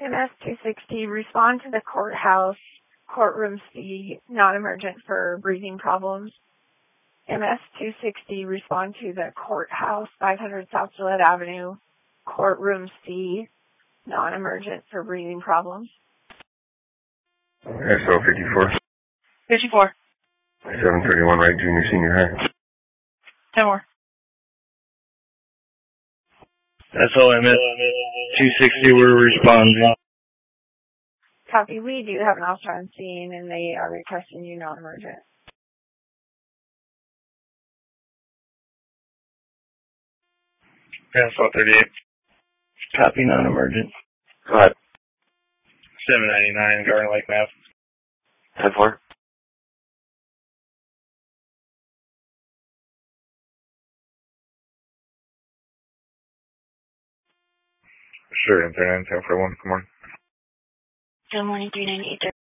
MS-260, respond to the courthouse, courtroom C, non-emergent for breathing problems. MS-260, respond to the courthouse, 500 South Gillette Avenue, courtroom C, non-emergent for breathing problems. SO 54. 54. 731 Wright Junior Senior High. 10 more. SOMS 260, we're responding. Copy. We do have an officer on scene, and they are requesting you non-emergent. SO 38. Copy, non-emergent. Go ahead. 799, Garden Lake, Mass. 10-4. Sure, 10-41, good morning. Good morning, 398.